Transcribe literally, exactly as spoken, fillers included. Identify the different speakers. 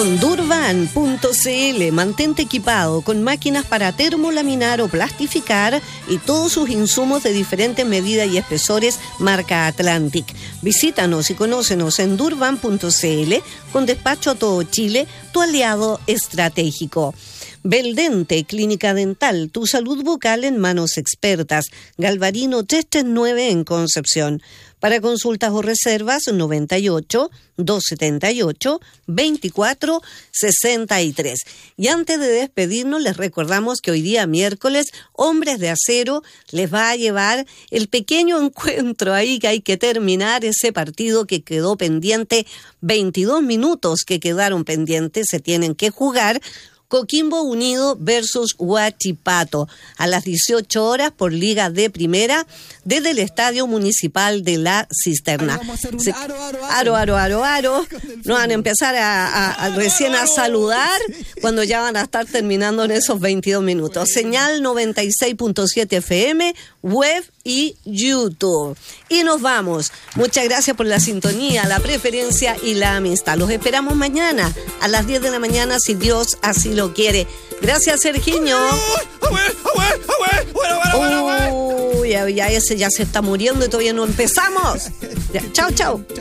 Speaker 1: con Durban punto c l. Mantente equipado con máquinas para termolaminar o plastificar y todos sus insumos de diferentes medidas y espesores marca Atlantic. Visítanos y conócenos en Durban punto c l con despacho a todo Chile, tu aliado estratégico. Beldente, Clínica Dental, tu salud bucal en manos expertas. Galvarino trescientos treinta y nueve en Concepción. Para consultas o reservas, noventa y ocho, doscientos setenta y ocho, veinticuatro sesenta y tres. Y antes de despedirnos, les recordamos que hoy día miércoles, Hombres de Acero les va a llevar el pequeño encuentro ahí que hay que terminar, ese partido que quedó pendiente, veintidós minutos que quedaron pendientes, se tienen que jugar. Coquimbo Unido versus Huachipato a las dieciocho horas por Liga de Primera desde el Estadio Municipal de La Cisterna. Se, aro, aro, aro, aro, aro, aro. Nos van a empezar a, a, a recién a saludar cuando ya van a estar terminando en esos veintidós minutos. Señal noventa y seis punto siete F M, web y YouTube. Y nos vamos. Muchas gracias por la sintonía, la preferencia y la amistad. Los esperamos mañana a las diez de la mañana, si Dios así lo quiere. Gracias, Sergiño. Uy, ya, ya ese ya se está muriendo y todavía no empezamos. Ya, chao, chao.